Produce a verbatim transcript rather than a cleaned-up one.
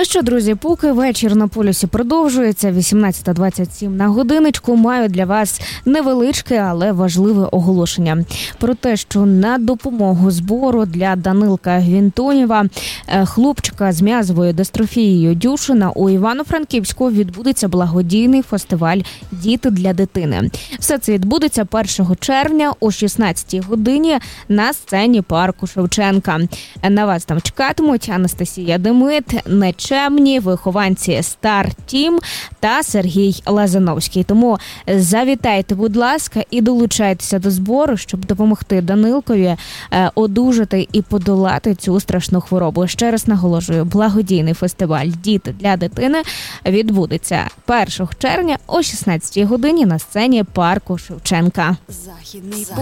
Ну що, друзі, поки вечір на полюсі продовжується, вісімнадцята двадцять сім на годиночку, маю для вас невеличке, але важливе оголошення. Про те, що на допомогу збору для Данилка Гвінтонєва, хлопчика з м'язовою дистрофією Дюшена, у Івано-Франківську відбудеться благодійний фестиваль «Діти для дитини». Все це відбудеться першого червня о шістнадцятій годині на сцені парку Шевченка. На вас там чекатимуть Анастасія Демит, Нечемні, вихованці Стар Тім та Сергій Лазановський. Тому завітайте, будь ласка, і долучайтеся до збору, щоб допомогти Данилкові одужати і подолати цю страшну хворобу. Ще раз наголошую, благодійний фестиваль «Діти для дитини» відбудеться першого червня о шістнадцятій годині на сцені парку Шевченка. Західний